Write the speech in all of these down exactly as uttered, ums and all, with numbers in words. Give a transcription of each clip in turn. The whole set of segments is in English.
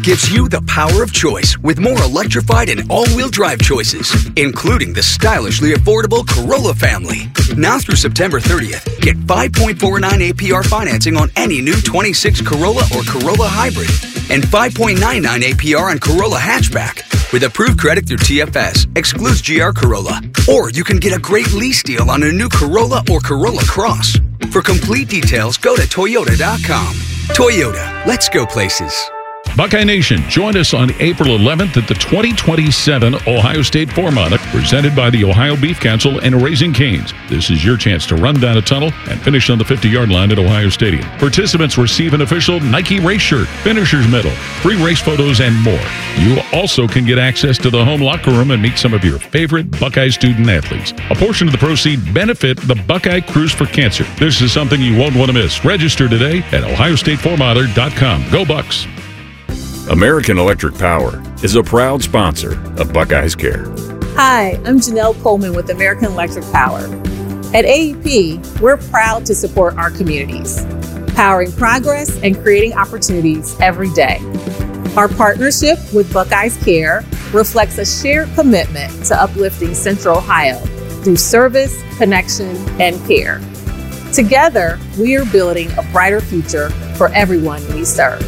gives you the power of choice with more electrified and all-wheel drive choices, including the stylishly affordable Corolla family. Now through September thirtieth, get five point four nine A P R financing on any new twenty-six Corolla or Corolla Hybrid and five point nine nine A P R on Corolla Hatchback. With approved credit through T F S, excludes G R Corolla. Or you can get a great lease deal on a new Corolla or Corolla Cross. For complete details, go to Toyota dot com. Toyota, let's go places. Buckeye Nation, join us on April eleventh at the twenty twenty-seven Ohio State Four-Mile, presented by the Ohio Beef Council and Raising Cane's. This is your chance to run down a tunnel and finish on the fifty-yard line at Ohio Stadium. Participants receive an official Nike race shirt, finisher's medal, free race photos, and more. You also can get access to the home locker room and meet some of your favorite Buckeye student athletes. A portion of the proceeds benefit the Buckeye Cruise for Cancer. This is something you won't want to miss. Register today at ohio state four miler dot com. Go Bucks! American Electric Power is a proud sponsor of Buckeyes Care. Hi, I'm Janelle Coleman with American Electric Power. At A E P, we're proud to support our communities, powering progress and creating opportunities every day. Our partnership with Buckeyes Care reflects a shared commitment to uplifting Central Ohio through service, connection, and care. Together, we are building a brighter future for everyone we serve.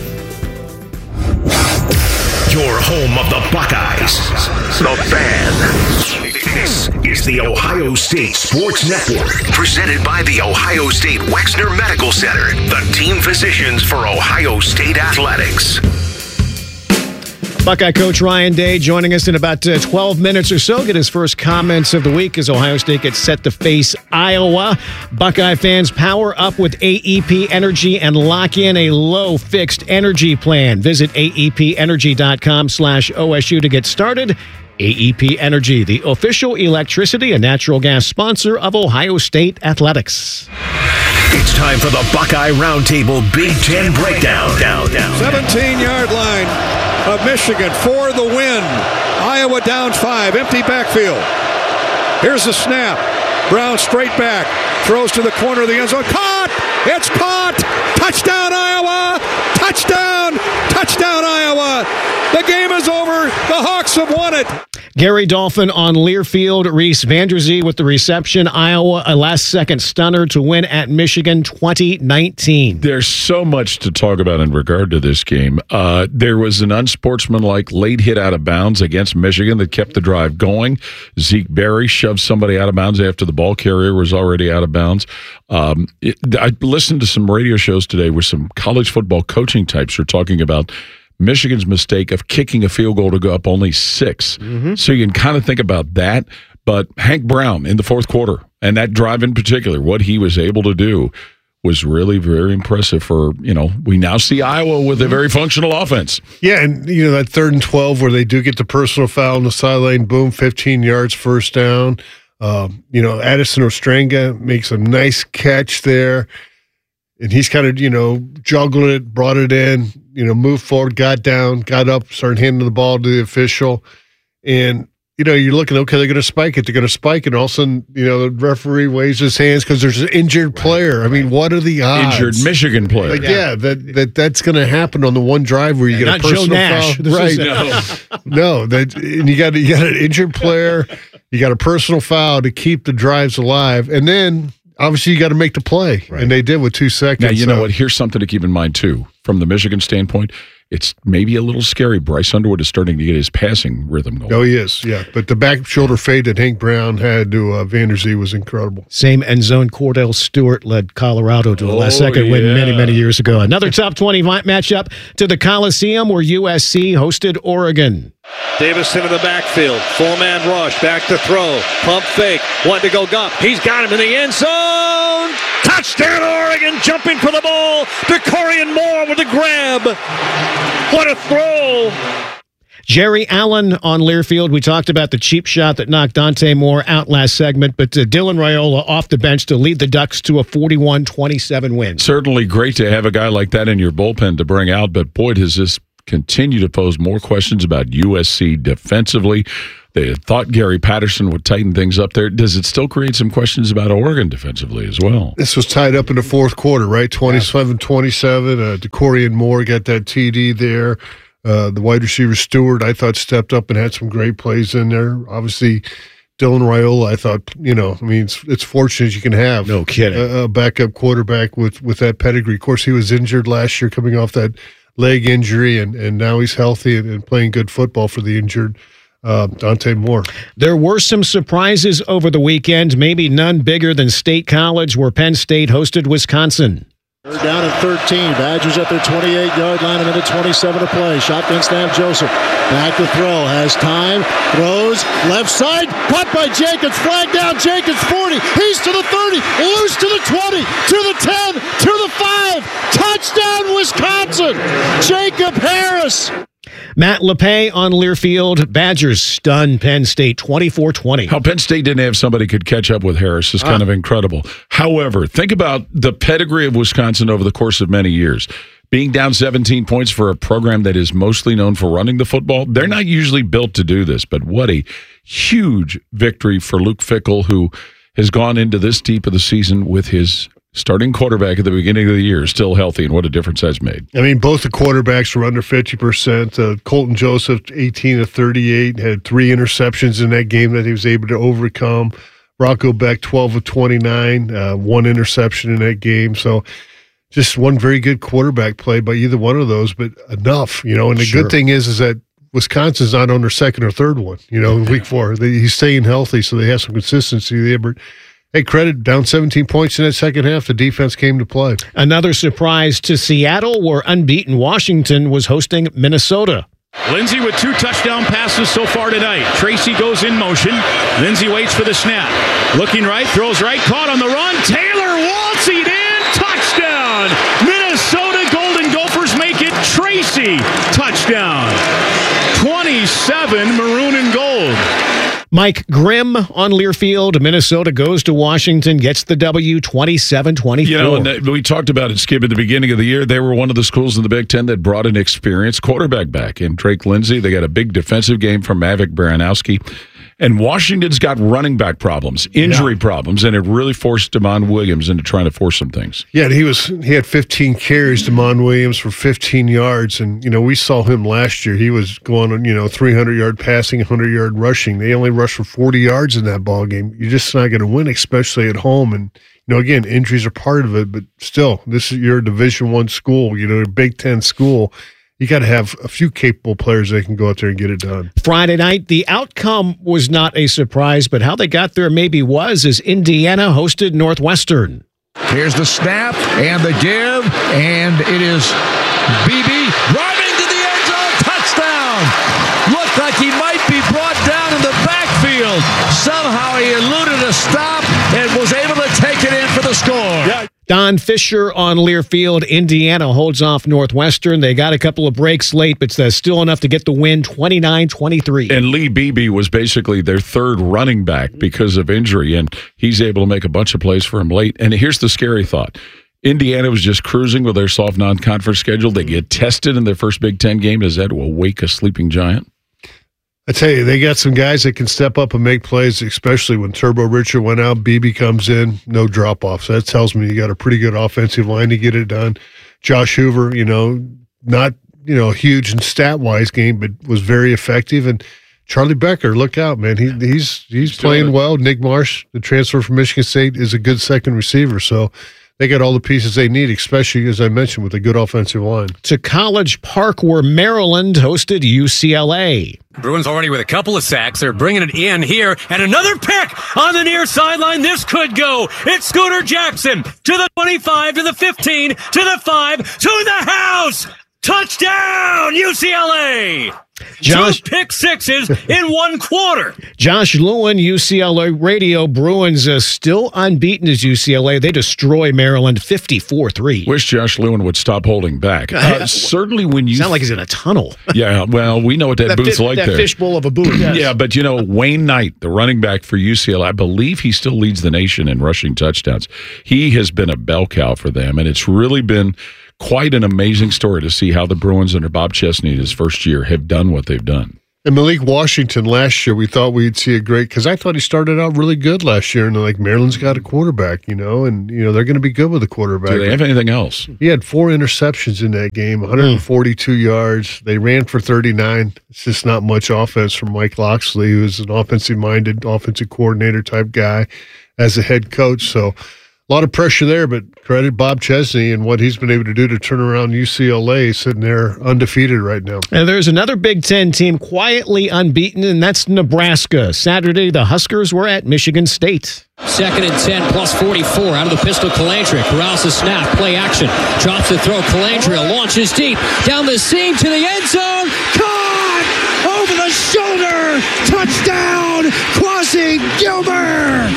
Your home of the Buckeyes, the Fan. This is the Ohio State Sports Network, presented by the Ohio State Wexner Medical Center, the team physicians for Ohio State Athletics. Buckeye coach Ryan Day joining us in about uh, twelve minutes or so. Get his first comments of the week as Ohio State gets set to face Iowa. Buckeye fans, power up with A E P Energy and lock in a low fixed energy plan. Visit A E P energy dot com slash O S U to get started. A E P Energy, the official electricity and natural gas sponsor of Ohio State Athletics. It's time for the Buckeye Roundtable Big Ten Breakdown. Down, down, seventeen-yard line of Michigan for the win. Iowa down five, empty backfield. Here's the snap. Brown straight back, throws to the corner of the end zone. Caught! It's caught! Touchdown, Iowa! Touchdown! Touchdown, Iowa! The game is over. The Hawks have won it. Gary Dolphin on Learfield. Reese Vanderzee with the reception. Iowa, a last-second stunner to win at Michigan twenty nineteen. There's so much to talk about in regard to this game. Uh, there was an unsportsmanlike late hit out of bounds against Michigan that kept the drive going. Zeke Berry shoved somebody out of bounds after the ball carrier was already out of bounds. Um, it, I listened to some radio shows today where some college football coaching types were talking about Michigan's mistake of kicking a field goal to go up only six. Mm-hmm. So you can kind of think about that. But Hank Brown in the fourth quarter, and that drive in particular, what he was able to do was really very impressive for, you know, we now see Iowa with a very functional offense. Yeah, and, you know, that third and twelve where they do get the personal foul on the sideline, boom, fifteen yards, first down. Um, you know, Addison Ostrenga makes a nice catch there. And he's kind of, you know, juggled it, brought it in, you know, moved forward, got down, got up, started handing the ball to the official. And, you know, you're looking, okay, they're going to spike it. They're going to spike it. And all of a sudden, you know, the referee waves his hands because there's an injured player. I mean, what are the odds? Injured Michigan player. Like, yeah, yeah that, that that's going to happen on the one drive where you yeah, get a personal Joe Nash. foul. This right. Is, no, no that, and you got, you got an injured player. You got a personal foul to keep the drives alive. And then, obviously, you got to make the play, right. And they did with two seconds. Now, you so. know what? Here's something to keep in mind, too. From the Michigan standpoint, it's maybe a little scary. Bryce Underwood is starting to get his passing rhythm going. Oh, he is, yeah. But the back shoulder fade that Hank Brown had to uh, Vanderzee was incredible. Same end zone. Cordell Stewart led Colorado to a oh, last-second yeah. win many, many years ago. Another top twenty matchup to the Coliseum where U S C hosted Oregon. Davison in the backfield. Four-man rush. Back to throw. Pump fake. One to go Gup. He's got him in the end zone. Touchdown, Oregon. Jumping for the ball. DeCorian Moore with the grab. What a throw. Jerry Allen on Learfield. We talked about the cheap shot that knocked Dante Moore out last segment, but uh, Dylan Raiola off the bench to lead the Ducks to a forty-one twenty-seven win. Certainly great to have a guy like that in your bullpen to bring out, but boy, does this continue to pose more questions about U S C defensively. They had thought Gary Patterson would tighten things up there. Does it still create some questions about Oregon defensively as well? This was tied up in the fourth quarter, right? twenty-seven twenty-seven. Uh, DeCorian Moore got that T D there. Uh, the wide receiver Stewart, I thought, stepped up and had some great plays in there. Obviously, Dylan Raiola, I thought, you know, I mean, it's, it's fortunate you can have no kidding. A, a backup quarterback with, with that pedigree. Of course, he was injured last year coming off that leg injury, and, and now he's healthy and, and playing good football for the injured uh, Dante Moore. There were some surprises over the weekend, maybe none bigger than State College, where Penn State hosted Wisconsin. They're down at thirteen. Badgers at their twenty-eight-yard line, a minute twenty-seven to play. Shotgun snap, Joseph. Back to throw. Has time. Throws. Left side. Caught by Jacobs. Flag down. Jacobs forty. He's to the thirty. Loose to the twenty. To the ten. To the five. Touchdown, Wisconsin. Jacob Harris. Matt LePay on Learfield. Badgers stun Penn State twenty-four twenty. How Penn State didn't have somebody could catch up with Harris is kind ah. of incredible. However, think about the pedigree of Wisconsin over the course of many years. Being down seventeen points for a program that is mostly known for running the football, they're not usually built to do this, but what a huge victory for Luke Fickell, who has gone into this deep of the season with his starting quarterback at the beginning of the year still healthy, and what a difference that's made. I mean, both the quarterbacks were under fifty percent. Uh, Colton Joseph, eighteen of thirty-eight, had three interceptions in that game that he was able to overcome. Rocco Beck, twelve of twenty-nine, uh, one interception in that game. So just one very good quarterback play by either one of those, but enough, you know. And the sure. good thing is, is that Wisconsin's not on their second or third one, you know, in week four. They, he's staying healthy, so they have some consistency there, but hey, credit, down seventeen points in that second half. The defense came to play. Another surprise to Seattle, where unbeaten Washington was hosting Minnesota. Lindsey with two touchdown passes so far tonight. Tracy goes in motion. Lindsey waits for the snap. Looking right, throws right, caught on the run. Taylor waltzing in. Touchdown. Minnesota Golden Gophers make it Tracy. Touchdown. twenty-seven maroon and gold. Mike Grimm on Learfield. Minnesota goes to Washington, gets the W twenty-seven twenty-four. You know, and we talked about it, Skip, at the beginning of the year. They were one of the schools in the Big Ten that brought an experienced quarterback back in Drake Lindsey. They got a big defensive game from Mavic Baranowski. And Washington's got running back problems, injury yeah. problems, and it really forced Damon Williams into trying to force some things. Yeah, and he was he had fifteen carries, Damon Williams, for fifteen yards. And, you know, we saw him last year. He was going on, you know, three hundred yard passing, one hundred yard rushing. They only rushed for forty yards in that ball game. You're just not going to win, especially at home. And, you know, again, injuries are part of it, but still, this is your Division One school, you know, a Big Ten school. You got to have a few capable players that can go out there and get it done. Friday night, the outcome was not a surprise, but how they got there maybe was, as Indiana hosted Northwestern. Here's the snap and the give, and it is B B driving to the end zone. Touchdown! Looked like he might be brought down in the backfield. Somehow he eluded a stop and was able to take it in for the score. Yeah. Don Fisher on Learfield. Indiana holds off Northwestern. They got a couple of breaks late, but uh, still enough to get the win, twenty-nine twenty-three. And Lee Beebe was basically their third running back because of injury, and he's able to make a bunch of plays for him late. And here's the scary thought. Indiana was just cruising with their soft non-conference schedule. They get tested in their first Big Ten game. Does that awake a sleeping giant? I tell you, they got some guys that can step up and make plays, especially when Turbo Richard went out, Beebe comes in, no drop-offs. That tells me you got a pretty good offensive line to get it done. Josh Hoover, you know, not, you know, huge in stat-wise game, but was very effective. And Charlie Becker, look out, man. He, he's he's playing well. Nick Marsh, the transfer from Michigan State, is a good second receiver. So they got all the pieces they need, especially, as I mentioned, with a good offensive line. To College Park, where Maryland hosted U C L A. Bruins already with a couple of sacks. They're bringing it in here. And another pick on the near sideline. This could go. It's Scooter Jackson to the twenty-five, to the fifteen, to the five, to the house. Touchdown, U C L A. Josh, Two pick sixes in one quarter. Josh Lewin, U C L A Radio. Bruins uh, still unbeaten as U C L A. They destroy Maryland fifty-four three. Wish Josh Lewin would stop holding back. Uh, certainly when you... Sound like he's in a tunnel. Yeah, well, we know what that, that booth's fi- like that there. That fishbowl of a booth, yes. Yeah, but, you know, Wayne Knight, the running back for U C L A, I believe he still leads the nation in rushing touchdowns. He has been a bell cow for them, and it's really been quite an amazing story to see how the Bruins under Bob Chesney in his first year have done what they've done. And Malik Washington last year, we thought we'd see a great, because I thought he started out really good last year, and like Maryland's got a quarterback, you know, and you know they're going to be good with a quarterback. Do they have anything else? He had four interceptions in that game, one hundred forty-two mm. yards. They ran for thirty-nine. It's just not much offense from Mike Locksley, who's an offensive-minded, offensive coordinator type guy as a head coach. So a lot of pressure there, but credit Bob Chesney and what he's been able to do to turn around U C L A, sitting there undefeated right now. And there's another Big Ten team quietly unbeaten, and that's Nebraska. Saturday, the Huskers were at Michigan State. Second and ten, plus forty-four out of the pistol. Kalantria corrals the snap, play action, drops the throw. Kalantria launches deep, down the seam to the end zone. Caught over the shoulder. Touchdown, Quasi Gilbert.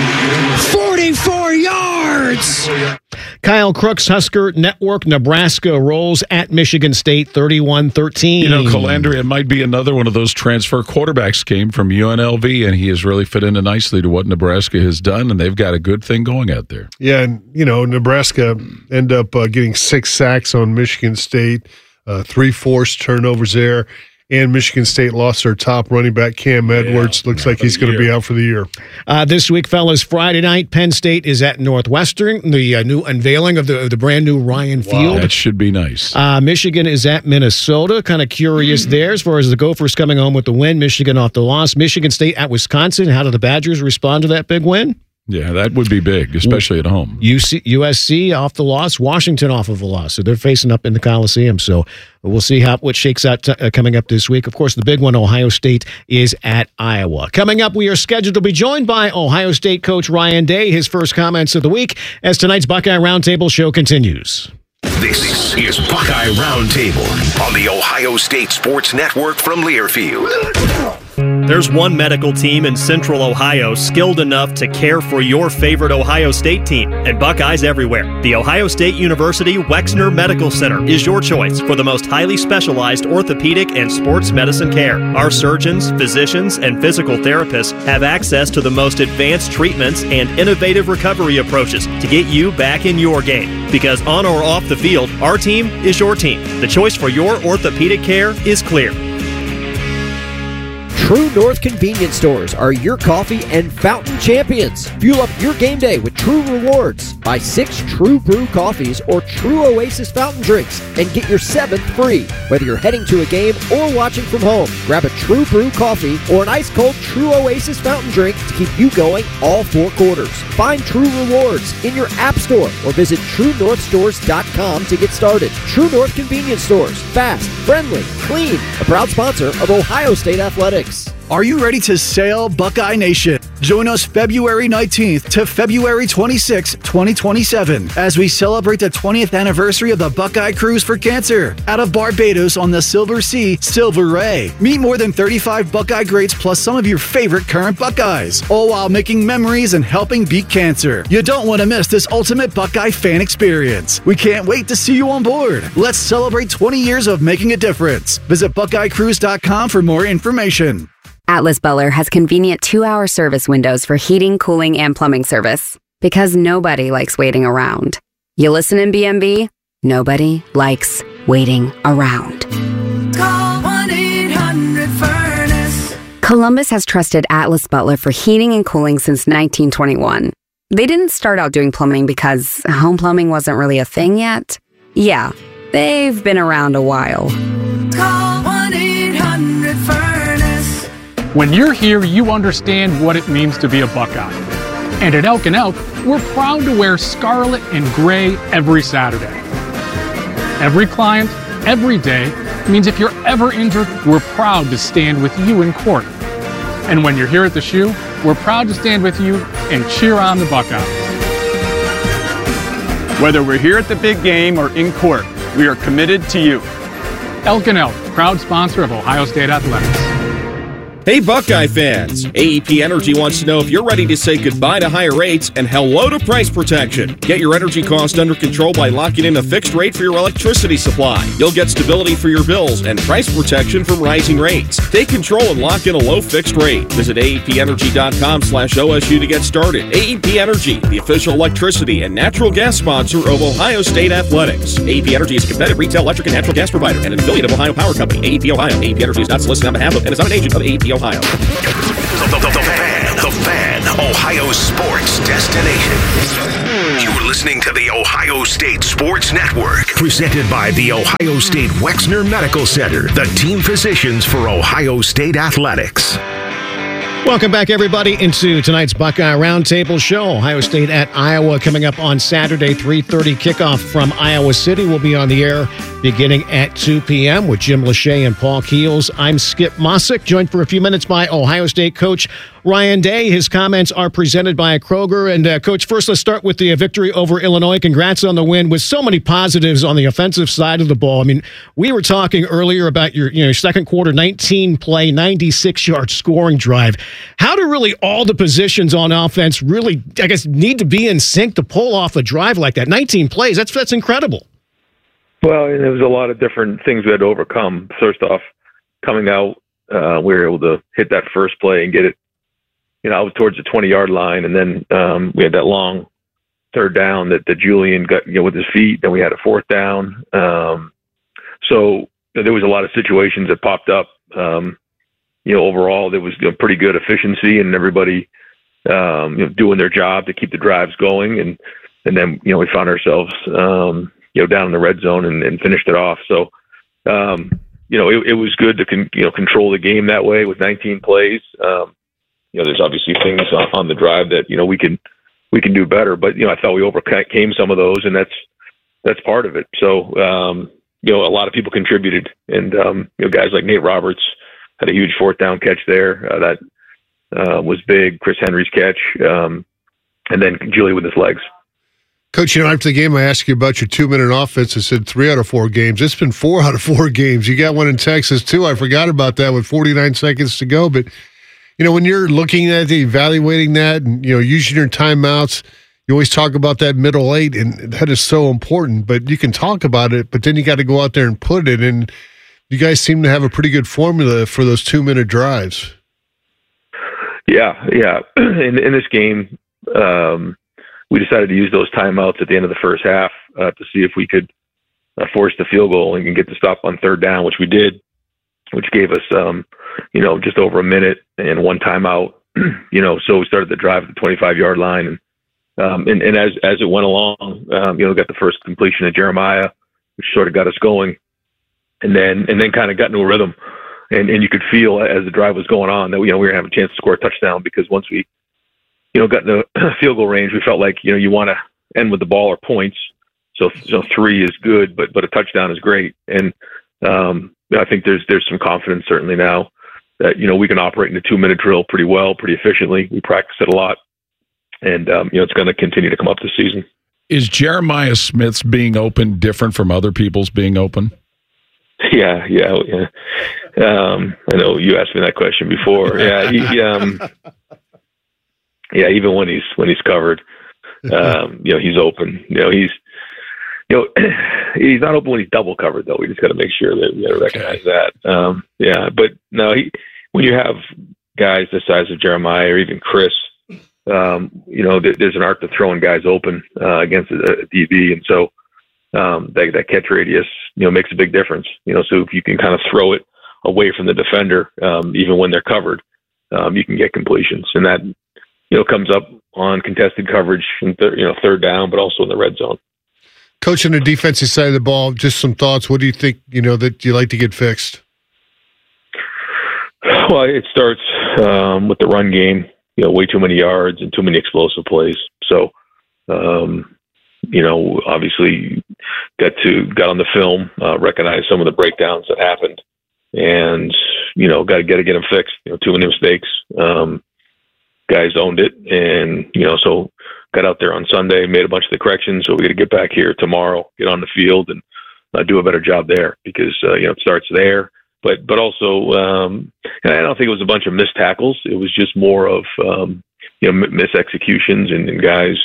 forty-four yards. Kyle Crooks, Husker Network. Nebraska rolls at Michigan State thirty-one thirteen. You know, Calandria might be another one of those transfer quarterbacks, came from U N L V, and he has really fit into nicely to what Nebraska has done, and they've got a good thing going out there. Yeah, and, you know, Nebraska end up uh, getting six sacks on Michigan State, uh, three forced turnovers there. And Michigan State lost their top running back, Cam Edwards. Yeah, Looks like he's going to be out for the year. Uh, this week, fellas, Friday night, Penn State is at Northwestern. The uh, new unveiling of the, of the brand new Ryan Wow, Field. that should be nice. Uh, Michigan is at Minnesota. Kind of curious mm-hmm. there as far as the Gophers coming home with the win. Michigan off the loss. Michigan State at Wisconsin. How do the Badgers respond to that big win? Yeah, that would be big, especially at home. U C, U S C off the loss, Washington off of a loss. So they're facing up in the Coliseum. So we'll see how what shakes out t- uh, coming up this week. Of course, the big one, Ohio State, is at Iowa. Coming up, we are scheduled to be joined by Ohio State coach Ryan Day, his first comments of the week, as tonight's Buckeye Roundtable show continues. This is Buckeye Roundtable on the Ohio State Sports Network from Learfield. There's one medical team in Central Ohio skilled enough to care for your favorite Ohio State team, and Buckeyes everywhere. The Ohio State University Wexner Medical Center is your choice for the most highly specialized orthopedic and sports medicine care. Our surgeons, physicians, and physical therapists have access to the most advanced treatments and innovative recovery approaches to get you back in your game. Because on or off the field, our team is your team. The choice for your orthopedic care is clear. True North convenience stores are your coffee and fountain champions. Fuel up your game day with True Rewards. Buy six True Brew coffees or True Oasis fountain drinks and get your seventh free. Whether you're heading to a game or watching from home, grab a True Brew coffee or an ice-cold True Oasis fountain drink to keep you going all four quarters. Find True Rewards in your app store or visit true north stores dot com to get started. True North convenience stores. Fast, friendly, clean. A proud sponsor of Ohio State Athletics. Are you ready to sail, Buckeye Nation? Join us February nineteenth to February twenty-sixth, twenty twenty-seven, as we celebrate the twentieth anniversary of the Buckeye Cruise for Cancer out of Barbados on the Silver Sea, Silver Ray. Meet more than thirty-five Buckeye greats plus some of your favorite current Buckeyes, all while making memories and helping beat cancer. You don't want to miss this ultimate Buckeye fan experience. We can't wait to see you on board. Let's celebrate twenty years of making a difference. Visit buckeye cruise dot com for more information. Atlas Butler has convenient two-hour service windows for heating, cooling, and plumbing service. Because nobody likes waiting around. You listen in B M B? Nobody likes waiting around. Call one eight hundred furnace. Columbus has trusted Atlas Butler for heating and cooling since nineteen twenty-one. They didn't start out doing plumbing because home plumbing wasn't really a thing yet. Yeah, they've been around a while. Call one eight hundred furnace. When you're here, you understand what it means to be a Buckeye. And at Elk and Elk, we're proud to wear scarlet and gray every Saturday. Every client, every day, means if you're ever injured, we're proud to stand with you in court. And when you're here at the shoe, we're proud to stand with you and cheer on the Buckeyes. Whether we're here at the big game or in court, we are committed to you. Elk and Elk, proud sponsor of Ohio State Athletics. Hey, Buckeye fans! A E P Energy wants to know if you're ready to say goodbye to higher rates and hello to price protection. Get your energy cost under control by locking in a fixed rate for your electricity supply. You'll get stability for your bills and price protection from rising rates. Take control and lock in a low fixed rate. Visit A E P energy dot com slash O S U to get started. A E P Energy, the official electricity and natural gas sponsor of Ohio State Athletics. A E P Energy is a competitive retail electric and natural gas provider and an affiliate of Ohio Power Company. A E P Ohio. A E P Energy is not solicited on behalf of and is not an agent of A E P Ohio. The, the, the, the Fan, the Fan, Ohio sports destination. You're listening to the Ohio State Sports Network, presented by the Ohio State Wexner Medical Center, the team physicians for Ohio State Athletics. Welcome back, everybody, into tonight's Buckeye Roundtable show. Ohio State at Iowa coming up on Saturday, three thirty kickoff from Iowa City. We'll be on the air beginning at two p.m. with Jim Lachey and Paul Keels. I'm Skip Mossick, joined for a few minutes by Ohio State coach Ryan Day. His comments are presented by Kroger. And, uh, Coach, first let's start with the victory over Illinois. Congrats on the win with so many positives on the offensive side of the ball. I mean, we were talking earlier about your, you know, second quarter, nineteen play, ninety-six yard scoring drive. How do really all the positions on offense really, I guess, need to be in sync to pull off a drive like that? nineteen plays, that's that's incredible. Well, there was a lot of different things we had to overcome. First off, coming out, uh, we were able to hit that first play and get it, you know, out towards the twenty-yard line, and then um, we had that long third down that, that Julian got, you know, with his feet. Then we had a fourth down. Um, so there was a lot of situations that popped up. Um, you know, overall, there was, you know, pretty good efficiency and everybody, um, you know, doing their job to keep the drives going. And, and then, you know, we found ourselves, um, you know, down in the red zone and, and finished it off. So, um, you know, it, it was good to, con- you know, control the game that way with nineteen plays. Um, you know, there's obviously things on, on the drive that, you know, we can, we can do better, but, you know, I thought we overcame some of those, and that's, that's part of it. So, um, you know, a lot of people contributed, and, um, you know, guys like Nate Roberts had a huge fourth down catch there. Uh, that uh, was big. Chris Henry's catch. Um, and then Julie with his legs. Coach, you know, after the game, I asked you about your two-minute offense. I said three out of four games. It's been four out of four games. You got one in Texas, too. I forgot about that with forty-nine seconds to go. But, you know, when you're looking at it, evaluating that, and, you know, using your timeouts, you always talk about that middle eight, and that is so important. But you can talk about it, but then you got to go out there and put it. And you guys seem to have a pretty good formula for those two-minute drives. Yeah, yeah. In, in this game, um, we decided to use those timeouts at the end of the first half uh, to see if we could uh, force the field goal and get the stop on third down, which we did, which gave us, um, you know, just over a minute and one timeout. You know, so we started the drive at the twenty-five-yard line, and um, and, and as as it went along, um, you know, got the first completion of Jeremiah, which sort of got us going. And then, and then kind of got into a rhythm, and, and you could feel as the drive was going on that, you know, we were having a chance to score a touchdown, because once we, you know, got in the field goal range, we felt like, you know, you want to end with the ball or points. So, so three is good, but, but a touchdown is great. And um, I think there's, there's some confidence certainly now that, you know, we can operate in a two minute drill pretty well, pretty efficiently. We practice it a lot, and, um, you know, it's going to continue to come up this season. Is Jeremiah Smith's being open different from other people's being open? Yeah, yeah, yeah. Um, I know you asked me that question before. Yeah, he, um, yeah. Even when he's when he's covered, um, you know, he's open. You know, he's, you know, he's not open when he's double covered though. We just got to make sure that we got to recognize that. Um, yeah, but no, he when you have guys the size of Jeremiah or even Chris, um, you know, there, there's an art to throwing guys open uh, against a, a D B, and so. Um, that, that catch radius, you know, makes a big difference. You know, so if you can kind of throw it away from the defender, um, even when they're covered, um, you can get completions, and that, you know, comes up on contested coverage and th- you know third down, but also in the red zone. Coach, on the defensive side of the ball, just some thoughts. What do you think, you know, that you like to get fixed? Well, it starts um, with the run game. You know, way too many yards and too many explosive plays. So. Um, You know, obviously got to got on the film, uh, recognize some of the breakdowns that happened, and you know, got to get to get them fixed. You know, too many mistakes. Um, guys owned it, and you know, so got out there on Sunday, made a bunch of the corrections. So we got to get back here tomorrow, get on the field, and uh, do a better job there, because uh, you know it starts there. but but also, um, and I don't think it was a bunch of missed tackles. It was just more of um, you know misexecutions and, and guys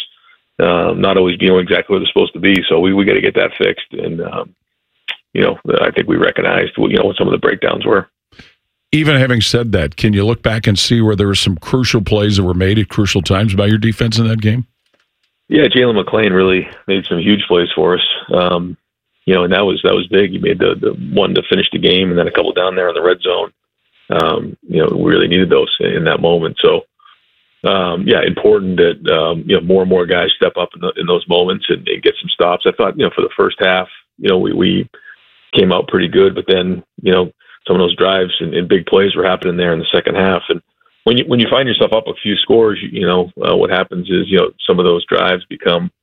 um, not always being exactly where they're supposed to be. So we we got to get that fixed. And um, you know, I think we recognized you know what some of the breakdowns were. Even having said that, can you look back and see where there were some crucial plays that were made at crucial times by your defense in that game? Yeah, Jalen McLean really made some huge plays for us. Um, you know, and that was that was big. He made the, the one to finish the game, and then a couple down there in the red zone. Um, you know, we really needed those in that moment. So, um, yeah, important that um, you know more and more guys step up in, the, in those moments and, and get some stops. I thought, you know, for the first half, you know, we, we came out pretty good, but then, you know, some of those drives and, and big plays were happening there in the second half. And when you when you find yourself up a few scores, you, you know uh, what happens is you know some of those drives become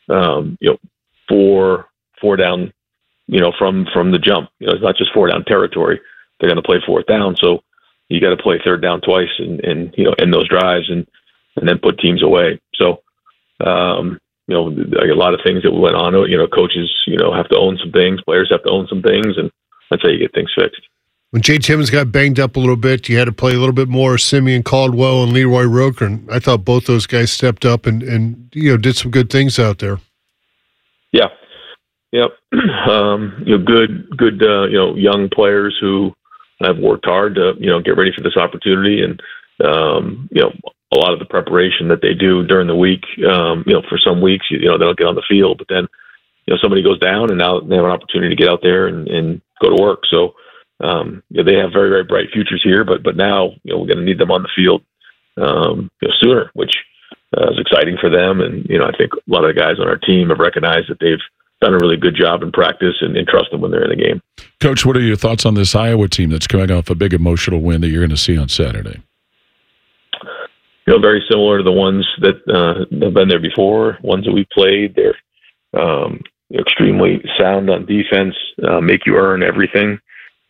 um, you know four four down, you know from from the jump. You know it's not just four down territory. They're going to play fourth down, so you got to play third down twice and, and you know end those drives and and then put teams away. So um, you know a lot of things that went on. You know coaches you know have to own some things, players have to own some things, and that's how you get things fixed. When Jay Timmons got banged up a little bit, you had to play a little bit more Simeon Caldwell and Leroy Roker. And I thought both those guys stepped up and, and you know did some good things out there. Yeah, yep. um, you know, good, good. Uh, you know, young players who have worked hard to you know get ready for this opportunity, and um, you know a lot of the preparation that they do during the week. Um, you know, for some weeks, you, you know, they don't get on the field, but then you know somebody goes down, and now they have an opportunity to get out there and, and go to work. So. Um, you know, they have very, very bright futures here, but but now you know we're going to need them on the field um, you know, sooner, which uh, is exciting for them. And you know, I think a lot of the guys on our team have recognized that they've done a really good job in practice and, and trust them when they're in the game. Coach, what are your thoughts on this Iowa team that's coming off a big emotional win that you're going to see on Saturday? You know, very similar to the ones that uh, have been there before, ones that we played. They're um, extremely sound on defense, uh, make you earn everything.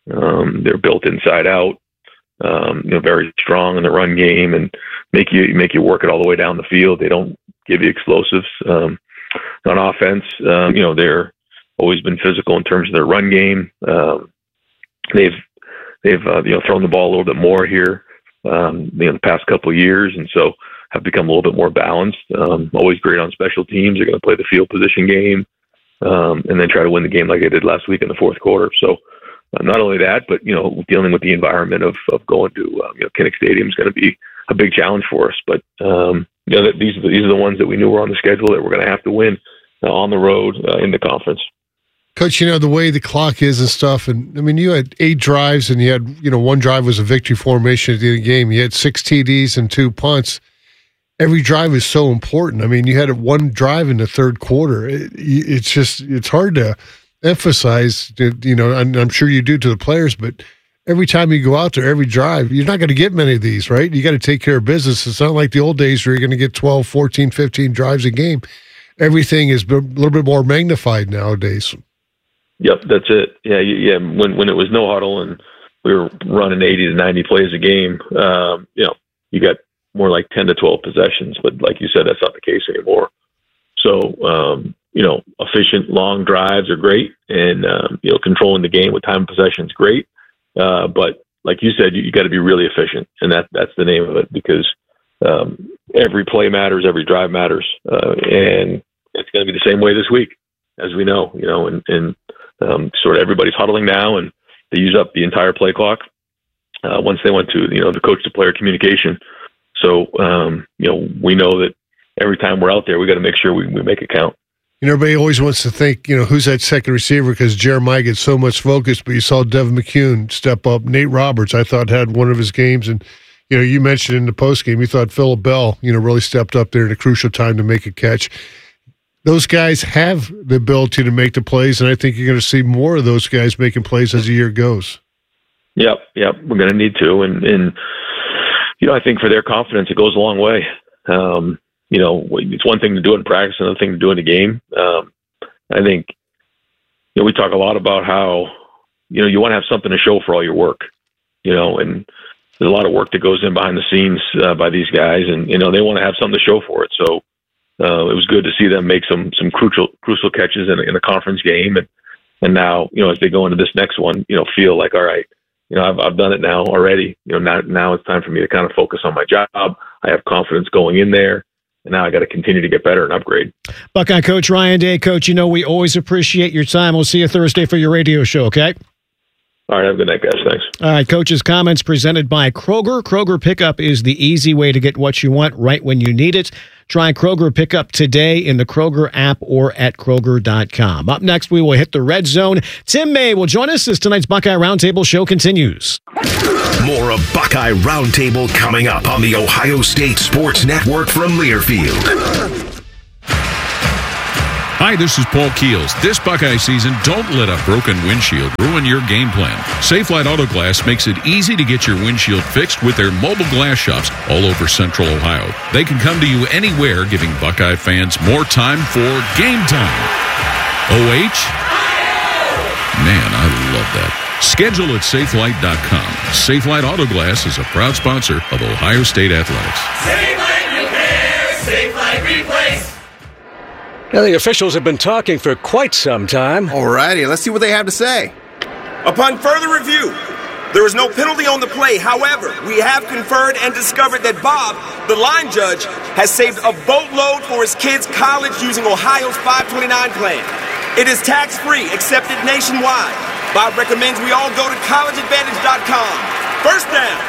Um, they're built inside out, um, you know, very strong in the run game and make you make you work it all the way down the field. They don't give you explosives um, on offense. Um, you know, they're always been physical in terms of their run game. Um, they've they've uh, you know thrown the ball a little bit more here, um, you know, the past couple of years, and so have become a little bit more balanced. Um, always great on special teams. They're going to play the field position game, um, and then try to win the game like they did last week in the fourth quarter. So. Uh, not only that, but you know, dealing with the environment of, of going to uh, you know Kinnick Stadium is going to be a big challenge for us. But um, you know, that these are the, these are the ones that we knew were on the schedule that we're going to have to win uh, on the road uh, in the conference. Coach, you know the way the clock is and stuff, and I mean, you had eight drives, and you had you know one drive was a victory formation at the end of the game. You had six T Ds and two punts. Every drive is so important. I mean, you had one drive in the third quarter. It, it's just it's hard to emphasize, you know, and I'm sure you do to the players, but every time you go out there, every drive, you're not going to get many of these, right? You got to take care of business. It's not like the old days where you're going to get twelve, fourteen, fifteen drives a game. Everything is a little bit more magnified nowadays. Yep, that's it. Yeah, yeah. When when it was no huddle and we were running eighty to ninety plays a game, um, you know, you got more like ten to twelve possessions. But like you said, that's not the case anymore. So, um, you know, efficient long drives are great, and um, you know, controlling the game with time of possession is great. Uh, but like you said, you, you got to be really efficient, and that that's the name of it, because um, every play matters, every drive matters, uh, and it's going to be the same way this week, as we know. You know, and, and um, sort of everybody's huddling now, and they use up the entire play clock uh, once they went to you know the coach to player communication. So um, you know, we know that every time we're out there, we got to make sure we, we make it count. You know, everybody always wants to think, you know, who's that second receiver, because Jeremiah gets so much focus, but you saw Devin McCune step up. Nate Roberts, I thought, had one of his games. And, you know, you mentioned in the postgame, you thought Phillip Bell, you know, really stepped up there at a crucial time to make a catch. Those guys have the ability to make the plays, and I think you're going to see more of those guys making plays as the year goes. Yep, yep, we're going to need to. And, and, you know, I think for their confidence, it goes a long way. Um You know, it's one thing to do it in practice, another thing to do it in a game. Um, I think, you know, we talk a lot about how, you know, you want to have something to show for all your work, you know, and there's a lot of work that goes in behind the scenes uh, by these guys, and, you know, they want to have something to show for it. So uh, it was good to see them make some some crucial crucial catches in a, in a conference game. And, and now, you know, as they go into this next one, you know, feel like, all right, you know, I've, I've done it now already. You know, now, now it's time for me to kind of focus on my job. I have confidence going in there. And now I got to continue to get better and upgrade. Buckeye coach Ryan Day. Coach, you know we always appreciate your time. We'll see you Thursday for your radio show, okay? All right, have a good night, guys. Thanks. All right, Coach's comments presented by Kroger. Kroger Pickup is the easy way to get what you want right when you need it. Try Kroger Pickup today in the Kroger app or at Kroger dot com. Up next, we will hit the red zone. Tim May will join us as tonight's Buckeye Roundtable show continues. More of Buckeye Roundtable coming up on the Ohio State Sports Network from Learfield. Hi, this is Paul Keels. This Buckeye season, don't let a broken windshield ruin your game plan. Safelite Auto Glass makes it easy to get your windshield fixed with their mobile glass shops all over Central Ohio. They can come to you anywhere, giving Buckeye fans more time for game time. O H? Man, I love that. Schedule at safelite dot com. Safelite Auto Glass is a proud sponsor of Ohio State Athletics. Safelite Repair, Safelite Replace. Now, the officials have been talking for quite some time. Alrighty, let's see what they have to say. Upon further review, there is no penalty on the play. However, we have conferred and discovered that Bob, the line judge, has saved a boatload for his kids' college using Ohio's five twenty-nine plan. It is tax-free, accepted nationwide. Bob recommends we all go to college advantage dot com. First down.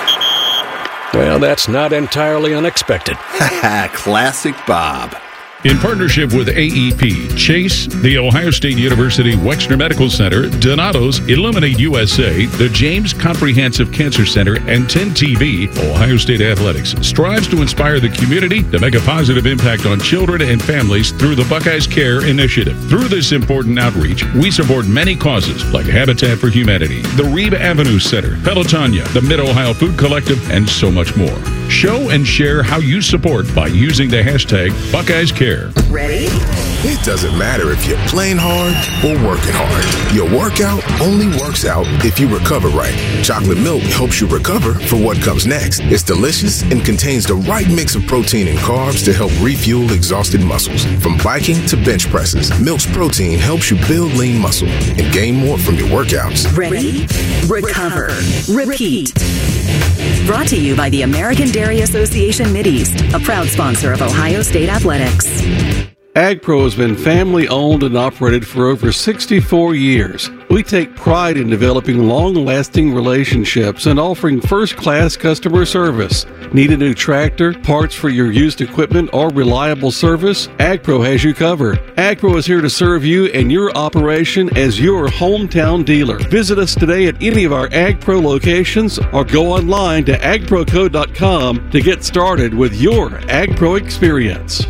Well, that's not entirely unexpected. Classic Bob. In partnership with A E P, Chase, the Ohio State University Wexner Medical Center, Donato's, Illuminate U S A, the James Comprehensive Cancer Center, and ten T V, Ohio State Athletics strives to inspire the community to make a positive impact on children and families through the Buckeyes Care Initiative. Through this important outreach, we support many causes like Habitat for Humanity, the Reeb Avenue Center, Pelotonia, the Mid-Ohio Food Collective, and so much more. Show and share how you support by using the hashtag Buckeyes Care. Ready? It doesn't matter if you're playing hard or working hard. Your workout only works out if you recover right. Chocolate milk helps you recover for what comes next. It's delicious and contains the right mix of protein and carbs to help refuel exhausted muscles. From biking to bench presses, Milk's protein helps you build lean muscle and gain more from your workouts. Ready? Recover. Repeat. Brought to you by the American Dairy Association Mideast, a proud sponsor of Ohio State Athletics. AgPro has been family-owned and operated for over sixty-four years. We take pride in developing long-lasting relationships and offering first-class customer service. Need a new tractor, parts for your used equipment, or reliable service? AgPro has you covered. AgPro is here to serve you and your operation as your hometown dealer. Visit us today at any of our AgPro locations or go online to ag pro co dot com to get started with your AgPro experience.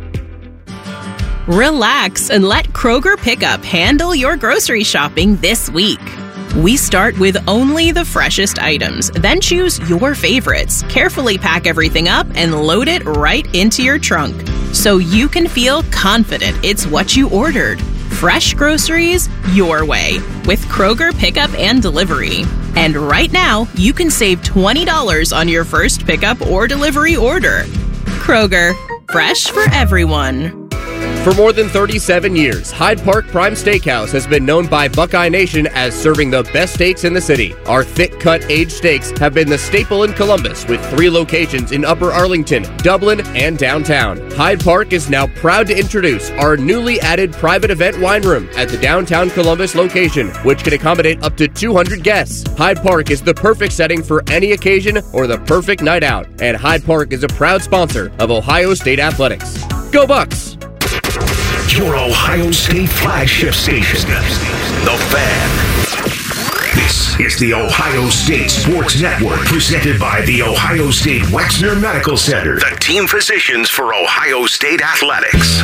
Relax and let Kroger Pickup handle your grocery shopping this week. We start with only the freshest items, then choose your favorites, carefully pack everything up, and load it right into your trunk so you can feel confident it's what you ordered. Fresh groceries your way with Kroger Pickup and Delivery. And right now, you can save twenty dollars on your first pickup or delivery order. Kroger, fresh for everyone. For more than thirty-seven years, Hyde Park Prime Steakhouse has been known by Buckeye Nation as serving the best steaks in the city. Our thick-cut aged steaks have been the staple in Columbus, with three locations in Upper Arlington, Dublin, and downtown. Hyde Park is now proud to introduce our newly added private event wine room at the downtown Columbus location, which can accommodate up to two hundred guests. Hyde Park is the perfect setting for any occasion or the perfect night out, and Hyde Park is a proud sponsor of Ohio State Athletics. Go Bucks! Your Ohio State flagship station, The Fan. This is the Ohio State Sports Network, presented by the Ohio State Wexner Medical Center, the team physicians for Ohio State Athletics.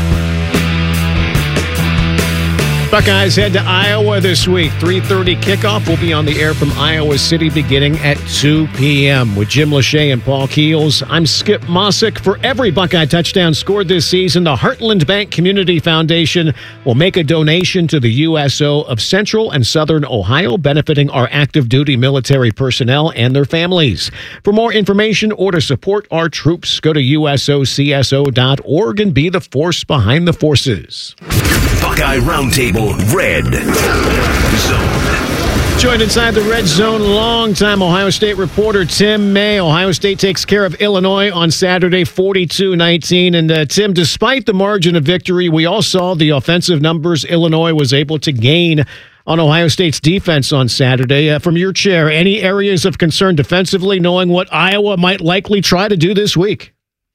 Buckeyes head to Iowa this week. three thirty kickoff will be on the air from Iowa City beginning at two p.m. With Jim Lachey and Paul Keels, I'm Skip Mossick. For every Buckeye touchdown scored this season, the Heartland Bank Community Foundation will make a donation to the U S O of Central and Southern Ohio, benefiting our active duty military personnel and their families. For more information or to support our troops, go to U S O C S O dot org and be the force behind the forces. Buckeye Roundtable Red Zone. Joined inside the red zone, longtime Ohio State reporter Tim May. Ohio State takes care of Illinois on Saturday, forty-two nineteen. And uh, Tim, despite the margin of victory, we all saw the offensive numbers Illinois was able to gain on Ohio State's defense on Saturday. Uh, from your chair, any areas of concern defensively, knowing what Iowa might likely try to do this week?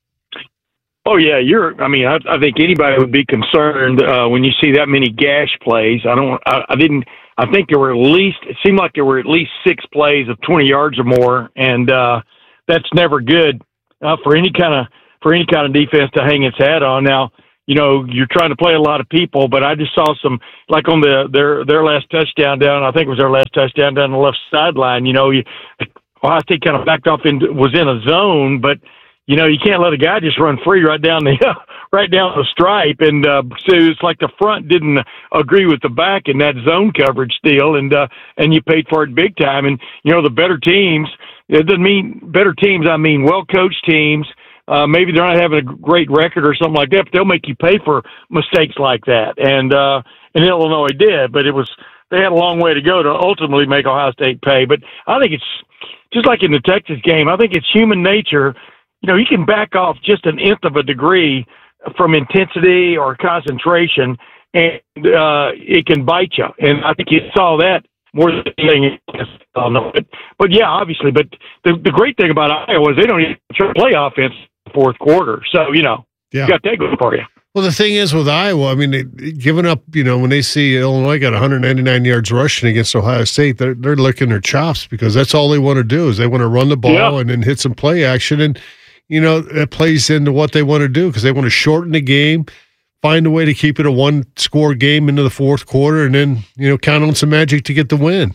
Oh yeah, you're. I mean, I, I think anybody would be concerned uh, when you see that many gash plays. I don't. I, I didn't. I think there were at least, it seemed like there were at least six plays of twenty yards or more, and uh, that's never good uh, for any kind of for any kind of defense to hang its hat on. Now, you know, you're trying to play a lot of people, but I just saw some, like on the their their last touchdown down, I think it was their last touchdown down the left sideline. You know, you, Ohio State kind of backed off and was in a zone, but you know, you can't let a guy just run free right down the right down the stripe, and uh, so it's like the front didn't agree with the back in that zone coverage deal, and uh, and you paid for it big time. And you know, the better teams, it doesn't mean better teams. I mean, well coached teams. Uh, maybe they're not having a great record or something like that, but they'll make you pay for mistakes like that. And uh, and Illinois did, but it was they had a long way to go to ultimately make Ohio State pay. But I think it's just like in the Texas game. I think it's human nature. You know, you can back off just an nth of a degree from intensity or concentration, and uh, it can bite you. And I think you saw that more than anything. But, but yeah, obviously. But the the great thing about Iowa is they don't even try to play offense in the fourth quarter. So, you know, yeah. you got that going for you. Well, the thing is with Iowa, I mean, they, giving up, you know, when they see Illinois got one hundred ninety-nine yards rushing against Ohio State, they're, they're licking their chops because that's all they want to do is they want to run the ball yeah. and then hit some play action. And, you know, it plays into what they want to do because they want to shorten the game, find a way to keep it a one-score game into the fourth quarter, and then, you know, count on some magic to get the win.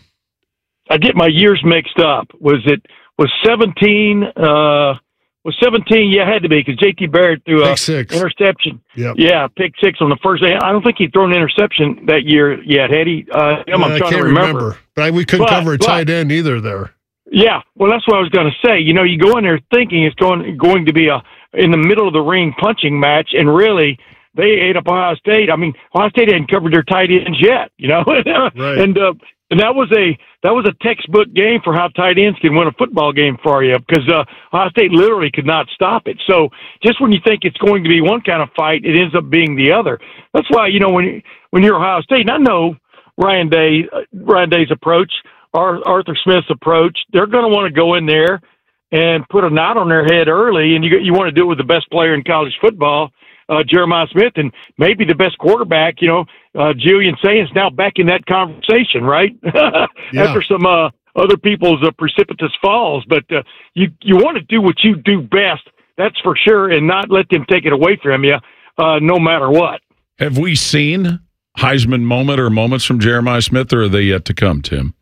I get my years mixed up. Was it was seventeen? Uh, was seventeen? Yeah, it had to be because J T Barrett threw a six. interception. Yep. Yeah, pick six on the first day. I don't think he'd thrown an interception that year yet. Had he? Uh, I'm yeah, trying I can't to remember. remember. But we couldn't but, cover a but, tight end either there. Yeah, well, that's what I was going to say. You know, you go in there thinking it's going going to be a in the middle of the ring punching match, and really they ate up Ohio State. I mean, Ohio State hadn't covered their tight ends yet. You know, right. and uh, and that was a that was a textbook game for how tight ends can win a football game for you because uh, Ohio State literally could not stop it. So just when you think it's going to be one kind of fight, it ends up being the other. That's why you know when when you're Ohio State, and I know Ryan Day uh, Ryan Day's approach. Arthur Smith's approach, they're going to want to go in there and put a knot on their head early, and you you want to do it with the best player in college football, uh, Jeremiah Smith, and maybe the best quarterback, you know, uh, Julian Sainz now back in that conversation, right? Yeah. After some uh, other people's uh, precipitous falls. But uh, you, you want to do what you do best, that's for sure, and not let them take it away from you uh, no matter what. Have we seen Heisman moment or moments from Jeremiah Smith, or are they yet to come, Tim?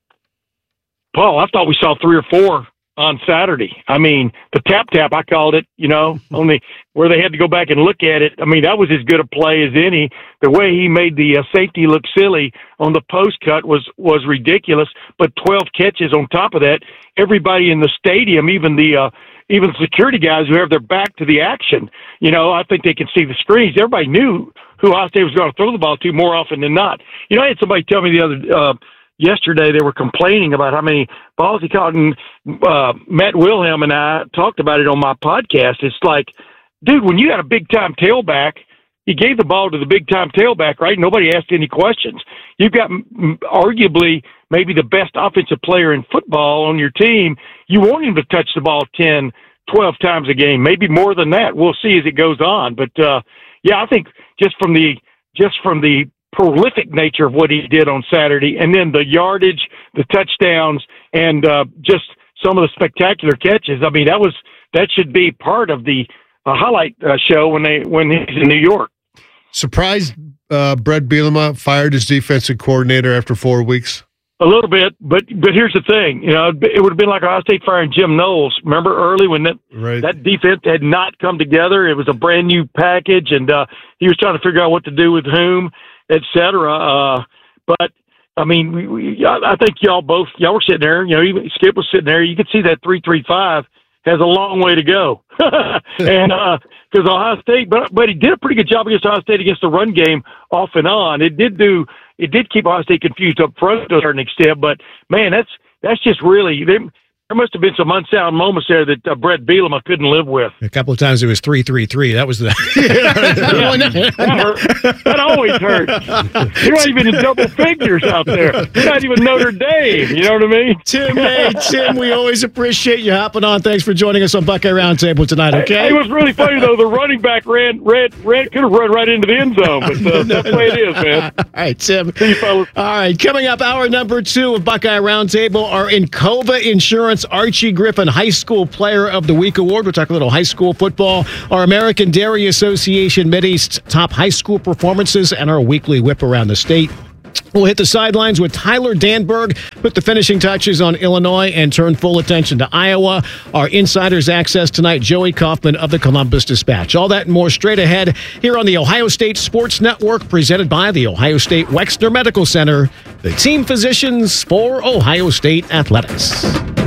Paul, I thought we saw three or four on Saturday. I mean, the tap tap, I called it, you know, only where they had to go back and look at it. I mean, that was as good a play as any. The way he made the uh, safety look silly on the post cut was, was ridiculous, but twelve catches on top of that. Everybody in the stadium, even the, uh, even security guys who have their back to the action, you know, I think they can see the screens. Everybody knew who Ohio State was going to throw the ball to more often than not. You know, I had somebody tell me the other, uh, yesterday they were complaining about how many balls he caught, and uh, Matt Wilhelm and I talked about it on my podcast. It's like, dude, when you got a big-time tailback, he gave the ball to the big-time tailback, right? Nobody asked any questions. You've got m- arguably maybe the best offensive player in football on your team. You want him to touch the ball ten, twelve times a game, maybe more than that. We'll see as it goes on. But, uh, yeah, I think just from the just from the prolific nature of what he did on Saturday, and then the yardage, the touchdowns, and uh, just some of the spectacular catches. I mean, that was that should be part of the uh, highlight uh, show when they when he's in New York. Surprised uh, Brett Bielema fired his defensive coordinator after four weeks? A little bit, but but here's the thing. You know, it would have been like Ohio State firing Jim Knowles. Remember early when that right. that defense had not come together? It was a brand new package, and uh, he was trying to figure out what to do with whom, et cetera. Uh, but, I mean, we, we, I think y'all both, y'all were sitting there, you know, even Skip was sitting there. You could see that three three five has a long way to go. and because uh, Ohio State, but, but he did a pretty good job against Ohio State against the run game off and on. It did do, it did keep Ohio State confused up front to a certain extent. But man, that's that's just really they, there must have been some unsound moments there that uh, Brett Bielema couldn't live with. A couple of times it was three three three. That was the yeah, that, hurt. That always hurts. You're not even in double figures out there. You're not even Notre Dame. You know what I mean? Tim, hey, Tim, we always appreciate you hopping on. Thanks for joining us on Buckeye Roundtable tonight, okay? Hey, it was really funny, though. The running back ran, ran, ran could have run right into the end zone, but uh, that's the way it is, man. All right, Tim. See you, fellas. All right, coming up, hour number two of Buckeye Roundtable, our Encova Insurance Archie Griffin High School Player of the Week Award. We'll talk a little high school football, our American Dairy Association Mideast top high school performances, and our weekly whip around the state. We'll hit the sidelines with Tyler Danberg, put the finishing touches on Illinois, and turn full attention to Iowa. Our Insiders Access tonight, Joey Kaufman of the Columbus Dispatch. All that and more straight ahead here on the Ohio State Sports Network, presented by the Ohio State Wexner Medical Center, the team physicians for Ohio State Athletics.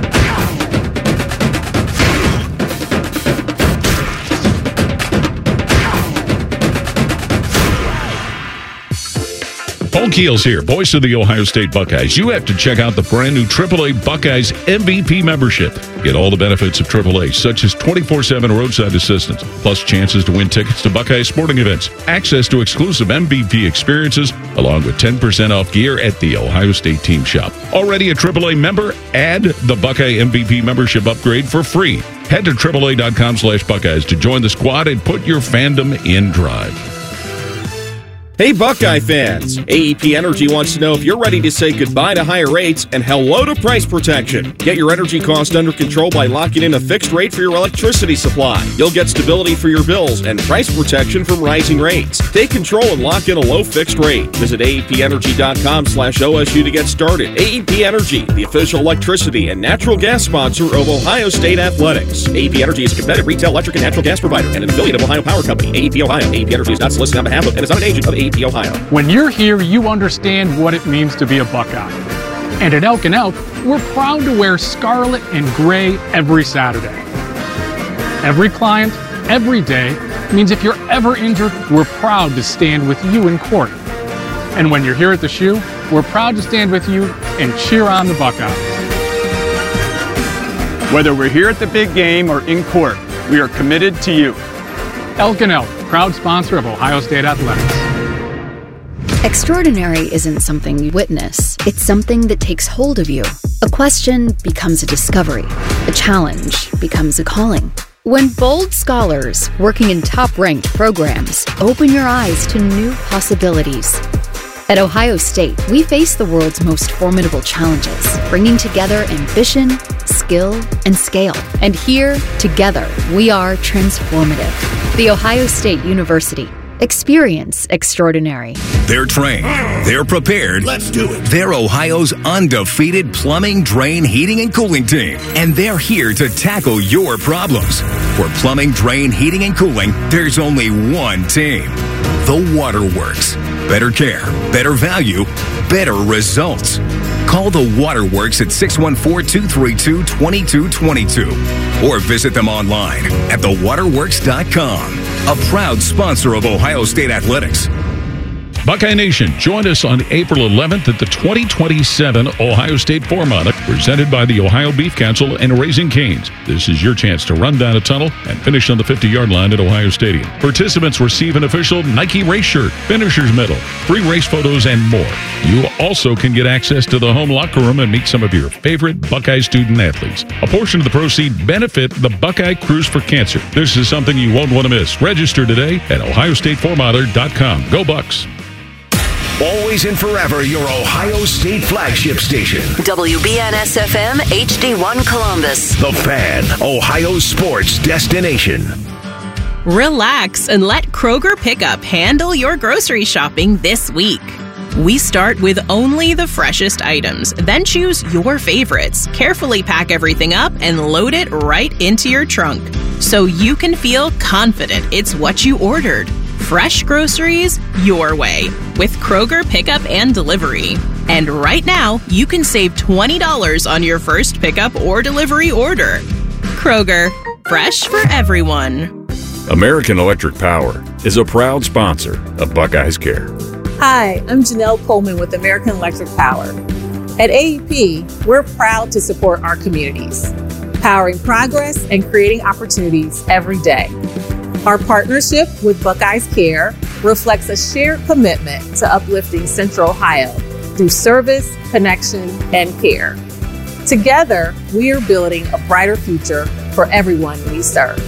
Paul Keels here, voice of the Ohio State Buckeyes. You have to check out the brand new triple A Buckeyes M V P membership. Get all the benefits of triple A, such as twenty-four seven roadside assistance, plus chances to win tickets to Buckeye sporting events, access to exclusive M V P experiences, along with ten percent off gear at the Ohio State Team Shop. Already a triple A member? Add the Buckeye M V P membership upgrade for free. Head to triple A dot com slash Buckeyes to join the squad and put your fandom in drive. Hey Buckeye fans, A E P Energy wants to know if you're ready to say goodbye to higher rates and hello to price protection. Get your energy cost under control by locking in a fixed rate for your electricity supply. You'll get stability for your bills and price protection from rising rates. Take control and lock in a low fixed rate. Visit A E P energy dot com slash O S U to get started. A E P Energy, the official electricity and natural gas sponsor of Ohio State Athletics. A E P Energy is a competitive retail electric and natural gas provider and an affiliate of Ohio Power Company. A E P Ohio. A E P Energy is not solicited on behalf of and is not an agent of A E P Ohio. When you're here, you understand what it means to be a Buckeye. And at Elk and Elk, we're proud to wear scarlet and gray every Saturday. Every client, every day, means if you're ever injured, we're proud to stand with you in court. And when you're here at the Shoe, we're proud to stand with you and cheer on the Buckeyes. Whether we're here at the big game or in court, we are committed to you. Elk and Elk, proud sponsor of Ohio State Athletics. Extraordinary isn't something you witness. It's something that takes hold of you. A question becomes a discovery. A challenge becomes a calling. When bold scholars working in top-ranked programs open your eyes to new possibilities. At Ohio State, we face the world's most formidable challenges, bringing together ambition, skill, and scale. And here, together, we are transformative. The Ohio State University. Experience extraordinary. They're trained. They're prepared. Let's do it. They're Ohio's undefeated plumbing, drain, heating, and cooling team. And they're here to tackle your problems. For plumbing, drain, heating, and cooling, there's only one team. The Waterworks. Better care, better value, better results. Call the Waterworks at six one four, two three two, two two two two or visit them online at the waterworks dot com. A proud sponsor of Ohio State Athletics. Buckeye Nation, join us on April eleventh at the twenty twenty-seven Ohio State Four-Mile, presented by the Ohio Beef Council and Raising Cane's. This is your chance to run down a tunnel and finish on the fifty-yard line at Ohio Stadium. Participants receive an official Nike race shirt, finisher's medal, free race photos, and more. You also can get access to the home locker room and meet some of your favorite Buckeye student athletes. A portion of the proceeds benefit the Buckeye Cruise for Cancer. This is something you won't want to miss. Register today at ohio state four miler dot com. Go Bucks! Always and forever your Ohio State flagship station. W B N S F M H D one Columbus. The Fan, Ohio sports destination. Relax and let Kroger Pickup handle your grocery shopping this week. We start with only the freshest items, then choose your favorites, carefully pack everything up, and load it right into your trunk so you can feel confident it's what you ordered. Fresh groceries your way with Kroger Pickup and Delivery. And right now, you can save twenty dollars on your first pickup or delivery order. Kroger, fresh for everyone. American Electric Power is a proud sponsor of Buckeyes Care. Hi, I'm Janelle Coleman with American Electric Power. At A E P, we're proud to support our communities, powering progress and creating opportunities every day. Our partnership with Buckeyes Care reflects a shared commitment to uplifting Central Ohio through service, connection, and care. Together, we are building a brighter future for everyone we serve.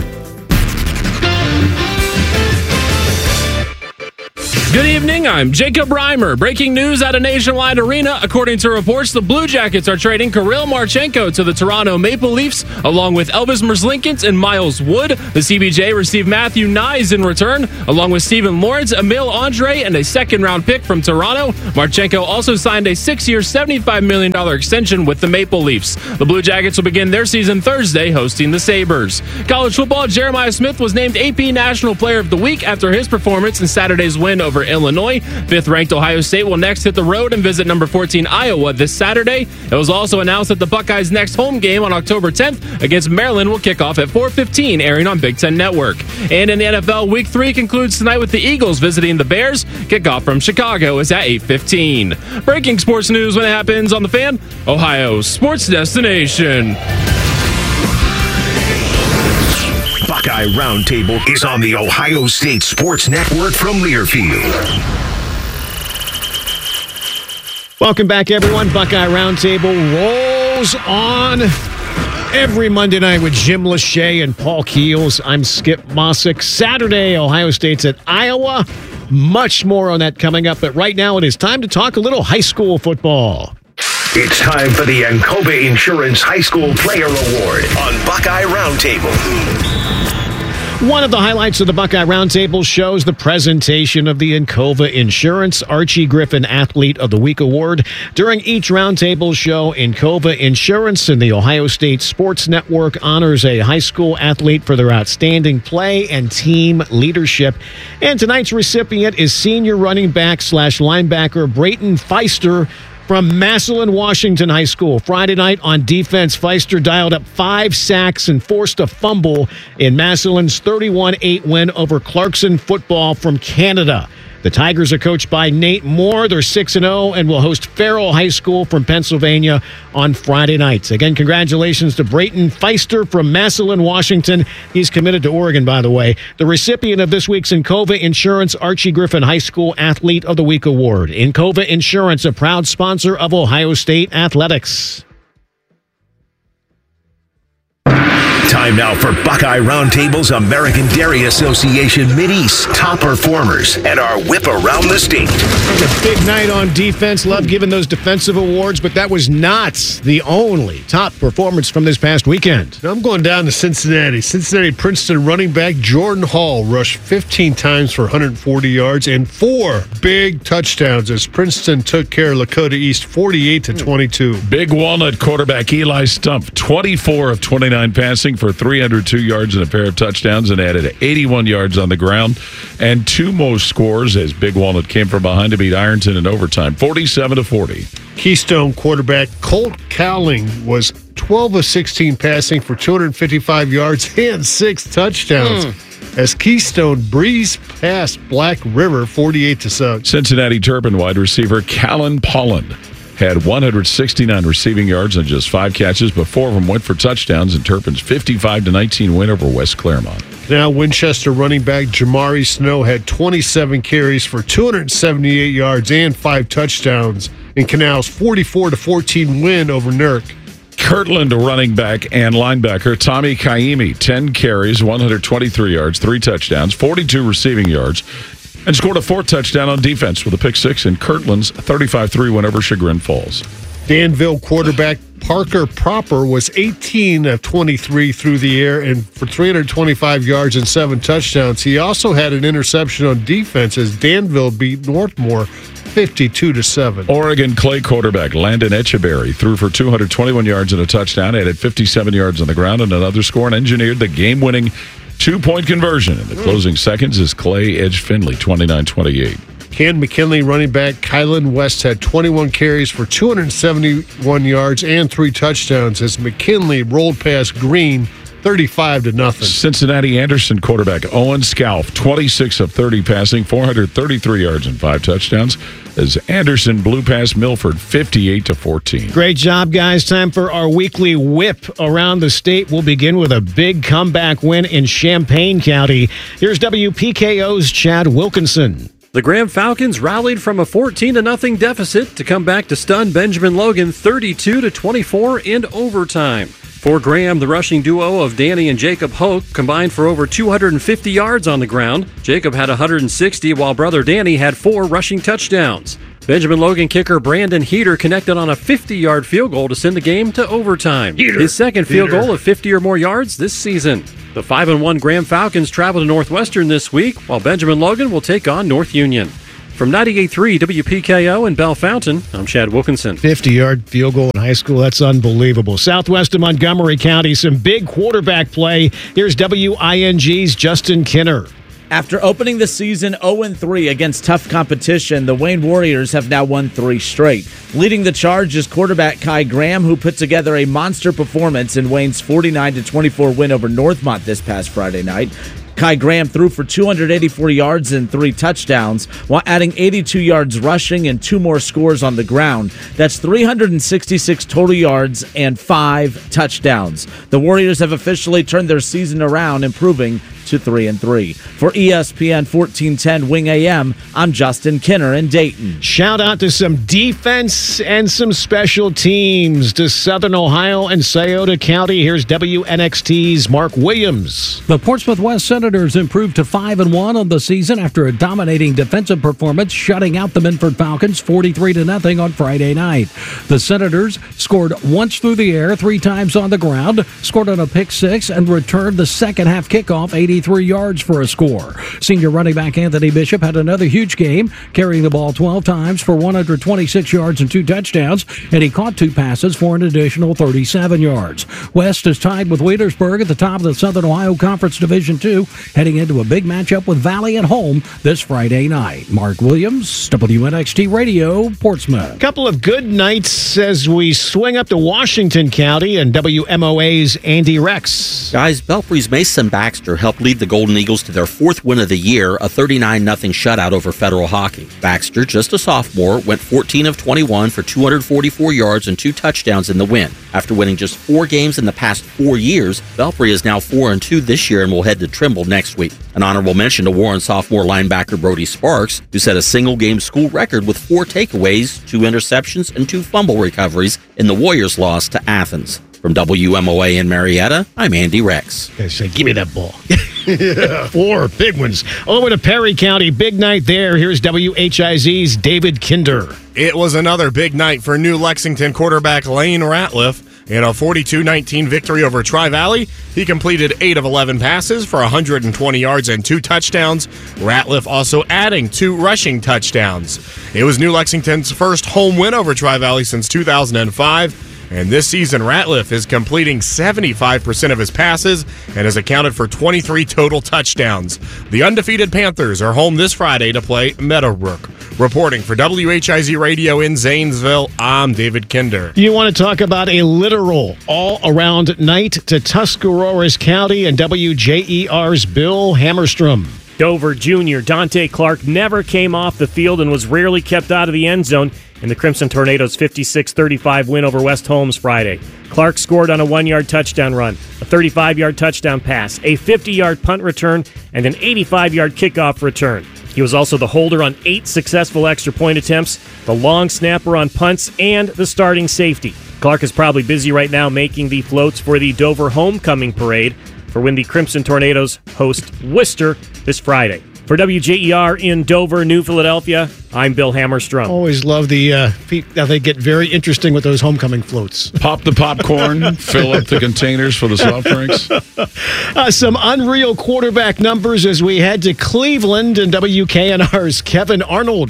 Good evening, I'm Jacob Reimer. Breaking news at a Nationwide Arena. According to reports, the Blue Jackets are trading Kirill Marchenko to the Toronto Maple Leafs, along with Elvis Merzlikins and Miles Wood. The C B J received Matthew Nyes in return, along with Steven Lawrence, Emil Andre, and a second-round pick from Toronto. Marchenko also signed a six-year, seventy-five million dollars extension with the Maple Leafs. The Blue Jackets will begin their season Thursday, hosting the Sabres. College football, Jeremiah Smith was named A P National Player of the Week after his performance in Saturday's win over Illinois. Fifth-ranked Ohio State will next hit the road and visit number fourteen Iowa this Saturday. It was also announced that the Buckeyes' next home game on October tenth against Maryland will kick off at four fifteen, airing on Big Ten Network. And in the N F L, Week three concludes tonight with the Eagles visiting the Bears. Kickoff from Chicago is at eight fifteen. Breaking sports news when it happens on The Fan, Ohio's sports destination. Buckeye Roundtable is on the Ohio State Sports Network from Learfield. Welcome back, everyone. Buckeye Roundtable rolls on every Monday night with Jim Lachey and Paul Keels. I'm Skip Mossick. Saturday, Ohio State's at Iowa. Much more on that coming up, but right now it is time to talk a little high school football. It's time for the Encova Insurance High School Player Award on Buckeye Roundtable. One of the highlights of the Buckeye Roundtable shows the presentation of the Encova Insurance Archie Griffin Athlete of the Week Award. During each Roundtable show, Encova Insurance and the Ohio State Sports Network honors a high school athlete for their outstanding play and team leadership. And tonight's recipient is senior running back slash linebacker Brayton Feister from Massillon, Washington High School. Friday night on defense, Feister dialed up five sacks and forced a fumble in Massillon's thirty-one eight win over Clarkson football from Canada. The Tigers are coached by Nate Moore. They're six and oh and will host Farrell High School from Pennsylvania on Friday nights. Again, congratulations to Brayton Feister from Massillon, Washington. He's committed to Oregon, by the way. The recipient of this week's Encova Insurance Archie Griffin High School Athlete of the Week Award. Encova Insurance, a proud sponsor of Ohio State Athletics. Time now for Buckeye Roundtable's American Dairy Association Mideast top performers and our whip around the state. It was a big night on defense. Love giving those defensive awards, but that was not the only top performance from this past weekend. Now I'm going down to Cincinnati. Cincinnati Princeton running back Jordan Hall rushed fifteen times for one hundred forty yards and four big touchdowns as Princeton took care of Lakota East forty-eight to twenty-two. Big Walnut quarterback Eli Stump, twenty-four of twenty-nine passing for three hundred two yards and a pair of touchdowns and added eighty-one yards on the ground and two most scores as Big Walnut came from behind to beat Ironton in overtime, forty-seven to forty. Keystone quarterback Colt Cowling was twelve of sixteen passing for two hundred fifty-five yards and six touchdowns. Mm. As Keystone breezed past Black River forty-eight to seven. Cincinnati Turpin wide receiver Callan Polland had one hundred sixty-nine receiving yards on just five catches, but four of them went for touchdowns in Turpin's fifty-five to nineteen win over West Claremont. Now Winchester running back Jamari Snow had twenty-seven carries for two hundred seventy-eight yards and five touchdowns in Canal's forty-four to fourteen win over Nurk. Kirtland running back and linebacker Tommy Kaimi, ten carries, one hundred twenty-three yards, three touchdowns, forty-two receiving yards, and scored a fourth touchdown on defense with a pick six in Kirtland's thirty-five three win over Chagrin Falls. Danville quarterback Parker Proper was eighteen of twenty-three through the air and for three hundred twenty-five yards and seven touchdowns. He also had an interception on defense as Danville beat Northmore fifty-two to seven. Oregon Clay quarterback Landon Echeberry threw for two hundred twenty-one yards and a touchdown, added fifty-seven yards on the ground and another score, and engineered the game-winning two-point conversion. In the closing seconds as Clay edged Findlay twenty-nine twenty-eight. Ken McKinley running back Kylan West had twenty-one carries for two hundred seventy-one yards and three touchdowns as McKinley rolled past Green thirty-five to nothing. Cincinnati Anderson quarterback Owen Scalf, twenty-six of thirty passing, four hundred thirty-three yards and five touchdowns, as Anderson blew past Milford fifty-eight to fourteen. Great job, guys. Time for our weekly whip around the state. We'll begin with a big comeback win in Champaign County. Here's W P K O's Chad Wilkinson. The Graham Falcons rallied from a fourteen to nothing deficit to come back to stun Benjamin Logan thirty-two to twenty-four in overtime. For Graham, the rushing duo of Danny and Jacob Hoke combined for over two hundred fifty yards on the ground. Jacob had one hundred sixty, while brother Danny had four rushing touchdowns. Benjamin Logan kicker Brandon Heater connected on a fifty-yard field goal to send the game to overtime. Heater. His second field Heater. Oh, goal of fifty or more yards this season. The five and one Graham Falcons travel to Northwestern this week, while Benjamin Logan will take on North Union. From ninety-eight point three W P K O in Bell Fountain, I'm Chad Wilkinson. fifty-yard field goal in high school. That's unbelievable. Southwest of Montgomery County, some big quarterback play. Here's W I N G's Justin Kinner. After opening the season oh and three against tough competition, the Wayne Warriors have now won three straight. Leading the charge is quarterback Kai Graham, who put together a monster performance in Wayne's forty-nine to twenty-four win over Northmont this past Friday night. Kai Graham threw for two hundred eighty-four yards and three touchdowns, while adding eighty-two yards rushing and two more scores on the ground. That's three hundred sixty-six total yards and five touchdowns. The Warriors have officially turned their season around, improving to three and three. For E S P N fourteen ten Wing A M, I'm Justin Kinner in Dayton. Shout out to some defense and some special teams to Southern Ohio and Scioto County. Here's W N X T's Mark Williams. The Portsmouth West Senators improved to five and one on the season after a dominating defensive performance, shutting out the Minford Falcons forty-three to nothing on Friday night. The Senators scored once through the air, three times on the ground, scored on a pick six, and returned the second half kickoff eighty-three yards for a score. Senior running back Anthony Bishop had another huge game, carrying the ball twelve times for one hundred twenty-six yards and two touchdowns, and he caught two passes for an additional thirty-seven yards. West is tied with Wheelersburg at the top of the Southern Ohio Conference Division two, heading into a big matchup with Valley at home this Friday night. Mark Williams, W N X T Radio, Portsmouth. Couple of good nights as we swing up to Washington County and W M O A's Andy Rex. Guys, Belfry's Mason Baxter helped lead the Golden Eagles to their fourth win of the year, a thirty-nine nothing shutout over Federal Hockey. Baxter, just a sophomore, went fourteen of twenty-one for two hundred forty-four yards and two touchdowns in the win. After winning just four games in the past four years, Belfry is now four and two this year and will head to Trimble next week. An honorable mention to Warren sophomore linebacker Brody Sparks, who set a single-game school record with four takeaways, two interceptions, and two fumble recoveries in the Warriors' loss to Athens. From W M O A in Marietta, I'm Andy Rex. I say, give me that ball. Yeah. Four big ones. Over to Perry County, big night there. Here's W H I Z's David Kinder. It was another big night for New Lexington quarterback Lane Ratliff. In a forty-two nineteen victory over Tri-Valley, he completed eight of eleven passes for one hundred twenty yards and two touchdowns. Ratliff also adding two rushing touchdowns. It was New Lexington's first home win over Tri-Valley since two thousand five. And this season, Ratliff is completing seventy-five percent of his passes and has accounted for twenty-three total touchdowns. The undefeated Panthers are home this Friday to play Meadowbrook. Reporting for W H I Z Radio in Zanesville, I'm David Kinder. You want to talk about a literal all-around night to Tuscarawas County and W J E R's Bill Hammerstrom. Dover Junior Dante Clark never came off the field and was rarely kept out of the end zone in the Crimson Tornadoes' fifty-six thirty-five win over West Holmes Friday. Clark scored on a one-yard touchdown run, a thirty-five-yard touchdown pass, a fifty-yard punt return, and an eighty-five-yard kickoff return. He was also the holder on eight successful extra point attempts, the long snapper on punts, and the starting safety. Clark is probably busy right now making the floats for the Dover Homecoming Parade for when the Crimson Tornadoes host Worcester this Friday. For W J E R in Dover, New Philadelphia, I'm Bill Hammerstrom. Always love the, uh, how they get very interesting with those homecoming floats. Pop the popcorn, fill up the containers for the soft drinks. Uh, some unreal quarterback numbers as we head to Cleveland and W K N R's Kevin Arnold.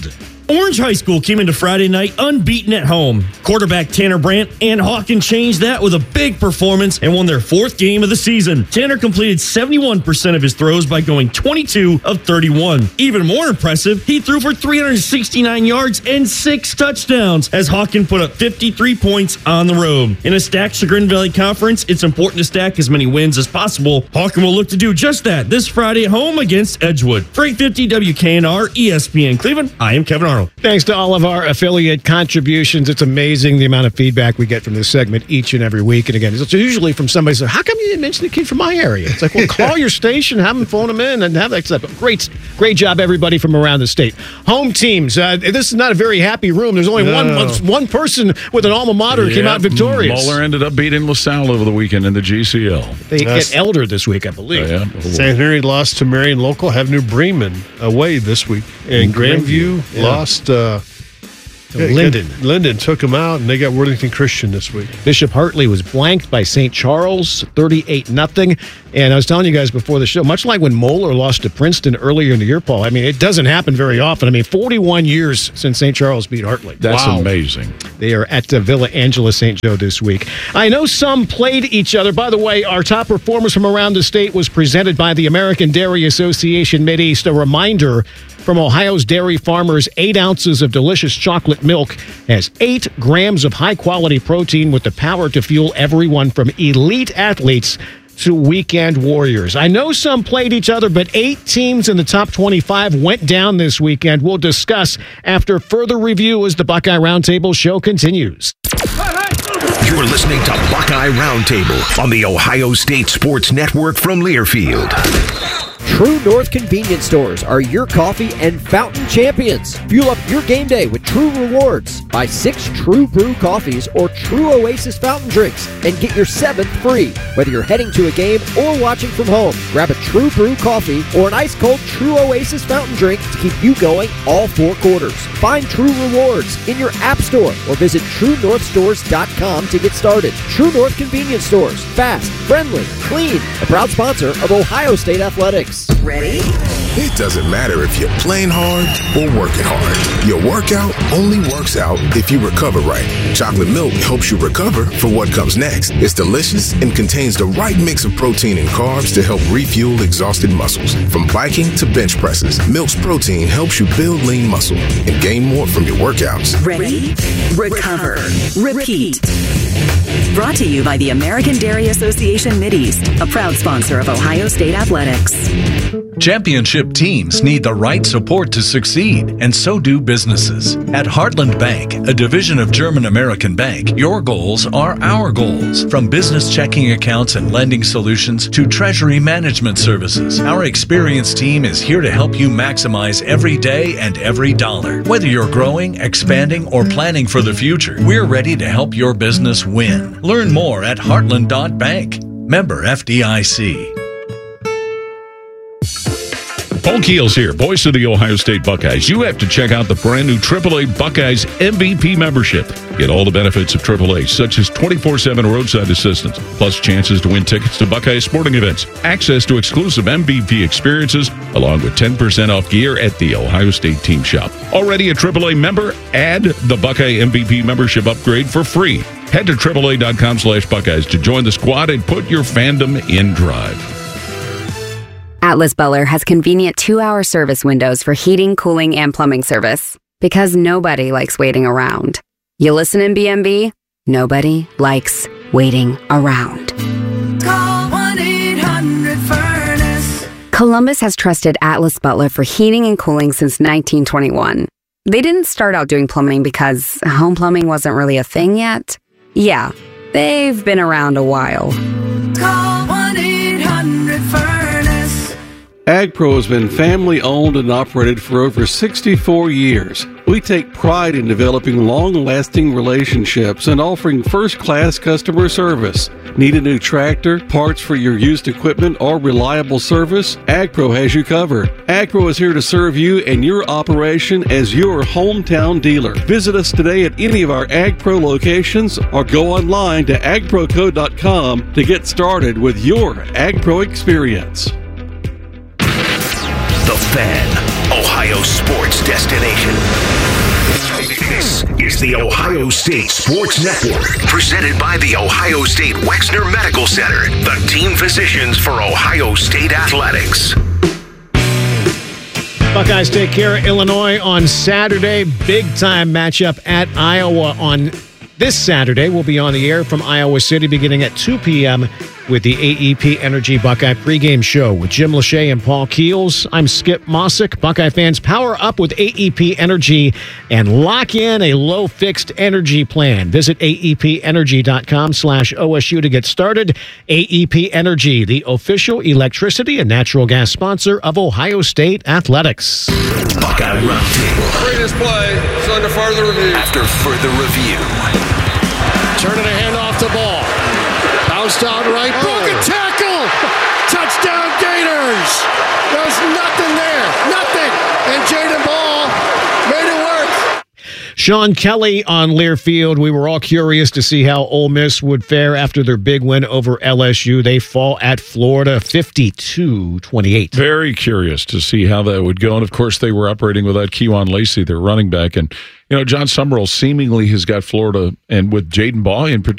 Orange High School came into Friday night unbeaten at home. Quarterback Tanner Brandt and Hawken changed that with a big performance and won their fourth game of the season. Tanner completed seventy-one percent of his throws by going twenty-two of thirty-one. Even more impressive, he threw for three hundred sixty-nine yards and six touchdowns as Hawken put up fifty-three points on the road. In a stacked Chagrin Valley Conference, it's important to stack as many wins as possible. Hawken will look to do just that this Friday at home against Edgewood. For eight fifty W K N R E S P N Cleveland, I am Kevin Arnold. Thanks to all of our affiliate contributions. It's amazing the amount of feedback we get from this segment each and every week. And again, it's usually from somebody saying, how come you didn't mention the kid from my area? It's like, well, call your station, have them phone them in, and have that stuff. Great, great job, everybody from around the state. Home teams. Uh, this is not a very happy room. There's only No. one one person with an alma mater who came Yeah, out victorious. Muller ended up beating LaSalle over the weekend in the G C L. They get Elder this week, I believe. Oh, yeah. Saint Henry lost to Marion Local, have New Bremen away this week. And Grandview Yeah. lost uh, To Linden. Linden took them out, and they got Worthington Christian this week. Bishop Hartley was blanked by Saint Charles, thirty-eight nothing. And I was telling you guys before the show, much like when Moeller lost to Princeton earlier in the year, Paul, I mean, it doesn't happen very often. I mean, forty-one years since Saint Charles beat Hartley. That's Wow. amazing. They are at uh, Villa Angela Saint Joe this week. I know some played each other. By the way, our top performers from around the state was presented by the American Dairy Association Mideast. A reminder from Ohio's dairy farmers, eight ounces of delicious chocolate milk has eight grams of high-quality protein with the power to fuel everyone from elite athletes to weekend warriors. I know some played each other, but eight teams in the top twenty-five went down this weekend. We'll discuss after further review as the Buckeye Roundtable show continues. You're listening to Buckeye Roundtable on the Ohio State Sports Network from Learfield. True North convenience stores are your coffee and fountain champions. Fuel up your game day with True Rewards. Buy six True Brew coffees or True Oasis fountain drinks and get your seventh free. Whether you're heading to a game or watching from home, grab a True Brew coffee or an ice-cold True Oasis fountain drink to keep you going all four quarters. Find True Rewards in your app store or visit true north stores dot com to get started. True North convenience stores. Fast, friendly, clean. A proud sponsor of Ohio State Athletics. Ready? It doesn't matter if you're playing hard or working hard. Your workout only works out if you recover right. Chocolate milk helps you recover for what comes next. It's delicious and contains the right mix of protein and carbs to help refuel exhausted muscles. From biking to bench presses, Milk's protein helps you build lean muscle and gain more from your workouts. Ready? Recover. Repeat. Brought to you by the American Dairy Association Mideast, a proud sponsor of Ohio State Athletics. Championship teams need the right support to succeed, and so do businesses. At Heartland Bank, a division of German American Bank, your goals are our goals. From business checking accounts and lending solutions to treasury management services, our experienced team is here to help you maximize every day and every dollar. Whether you're growing, expanding, or planning for the future, we're ready to help your business win. Learn more at heartland dot bank. Member F D I C. Paul Keels here, voice of the Ohio State Buckeyes. You have to check out the brand new triple A Buckeyes M V P membership. Get all the benefits of triple A, such as twenty-four seven roadside assistance, plus chances to win tickets to Buckeye sporting events, access to exclusive M V P experiences, along with ten percent off gear at the Ohio State Team Shop. Already a triple A member? Add the Buckeye M V P membership upgrade for free. Head to triple A dot com slash Buckeyes to join the squad and put your fandom in drive. Atlas Butler has convenient two-hour service windows for heating, cooling, and plumbing service. Because nobody likes waiting around. You listen in B M B? Nobody likes waiting around. Call one eight hundred furnace. Columbus has trusted Atlas Butler for heating and cooling since nineteen twenty-one. They didn't start out doing plumbing because home plumbing wasn't really a thing yet. Yeah, they've been around a while. Call one eight hundred furnace. AgPro has been family-owned and operated for over sixty-four years. We take pride in developing long-lasting relationships and offering first-class customer service. Need a new tractor, parts for your used equipment, or reliable service? AgPro has you covered. AgPro is here to serve you and your operation as your hometown dealer. Visit us today at any of our AgPro locations or go online to ag pro co dot com to get started with your AgPro experience. The Fan, Ohio sports destination. This is the Ohio State Sports Network, presented by the Ohio State Wexner Medical Center, the team physicians for Ohio State athletics. Buckeyes take care of Illinois on Saturday. Big-time matchup at Iowa on this Saturday. We'll be on the air from Iowa City beginning at two p.m. with the A E P Energy Buckeye pregame show with Jim Lachey and Paul Keels. I'm Skip Mossick. Buckeye fans, power up with A E P Energy and lock in a low-fixed energy plan. Visit aepenergy.com slash OSU to get started. A E P Energy, the official electricity and natural gas sponsor of Ohio State Athletics. Buckeye Roundtable. Previous play is under further review. After further review. Turning a hand off the ball. Bounced out right. Broken tackle. Touchdown Gators. There's nothing there. Nothing. And Jaden Ball made it work. Sean Kelly on Learfield. We were all curious to see how Ole Miss would fare after their big win over L S U. They fall at Florida fifty-two twenty-eight. Very curious to see how that would go. And, of course, they were operating without Kejuan Lacey, their running back. And, you know, John Summerall seemingly has got Florida, and with Jaden Ball in particular,